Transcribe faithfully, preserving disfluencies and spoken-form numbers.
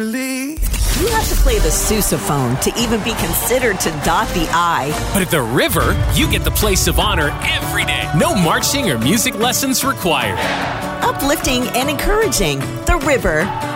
You have to play the sousaphone to even be considered to dot the I. But at the River, you get the place of honor every day. No marching or music lessons required. Uplifting and encouraging. The River.